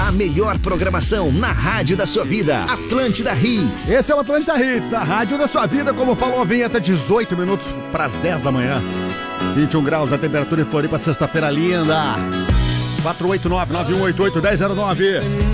A melhor programação na rádio da sua vida. Atlântida Hits. Esse é o Atlântida Hits, a rádio da sua vida, como falou a vinheta, 18 minutos para as 10 da manhã. 21 graus a temperatura em Floripa, sexta-feira linda. 489-9188-1009.